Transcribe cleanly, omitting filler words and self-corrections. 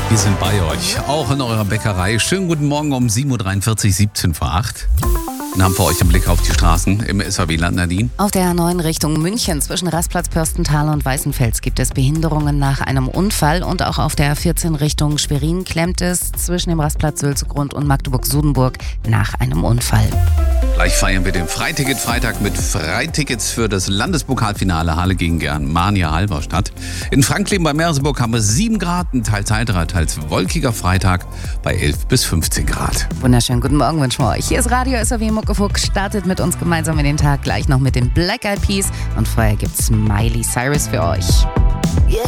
Wir sind bei euch, auch in eurer Bäckerei. Schönen guten Morgen um 7.43 Uhr, 17 vor 8. Wir haben für euch einen Blick auf die Straßen im SAW-Land, Nadine. Auf der A9 Richtung München zwischen Rastplatz Pörstental und Weißenfels gibt es Behinderungen nach einem Unfall. Und auch auf der A14 Richtung Schwerin klemmt es zwischen dem Rastplatz Sülzegrund und Magdeburg-Sudenburg nach einem Unfall. Gleich feiern wir den Freiticket-Freitag mit Freitickets für das Landespokalfinale Halle gegen Germania Halberstadt. In Franklin bei Merseburg haben wir 7 Grad, ein teils heiterer, teils wolkiger Freitag bei 11 bis 15 Grad. Wunderschönen guten Morgen wünschen wir euch. Hier ist Radio SAW Muckefuck. Startet mit uns gemeinsam in den Tag, gleich noch mit den Black Eyed Peas. Und vorher gibt's Miley Cyrus für euch.